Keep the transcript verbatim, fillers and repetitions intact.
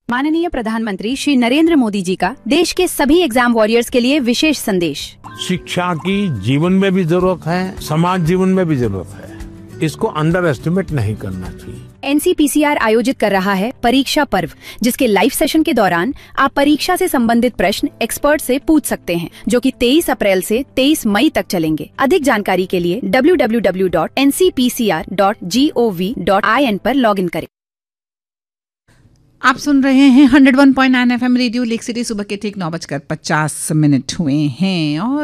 माननीय प्रधानमंत्री श्री नरेंद्र मोदी जी का देश के सभी एग्जाम वॉरियर्स के लिए विशेष संदेश। शिक्षा की जीवन में भी जरूरत है, समाज जीवन में भी जरूरत है, इसको अंडर एस्टिमेट नहीं करना चाहिए। N C P C R आयोजित कर रहा है परीक्षा पर्व, जिसके लाइव सेशन के दौरान आप परीक्षा से संबंधित प्रश्न एक्सपर्ट से पूछ सकते हैं, जो कि तेईस अप्रैल से तेईस मई तक चलेंगे। अधिक जानकारी के लिए W W W dot N C P C R dot G O V dot I N पर लॉग इन करें। आप सुन रहे हैं hundred one point nine F M radio lake city. सुबह के ठीक नौ बजकर पचास मिनट हुए हैं और